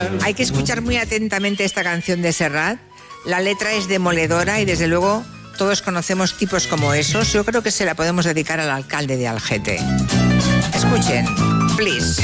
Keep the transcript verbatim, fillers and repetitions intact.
Hay que escuchar muy atentamente esta canción de Serrat. La letra es demoledora y desde luego todos conocemos tipos como esos. Yo creo que se la podemos dedicar al alcalde de Algete. Escuchen, please.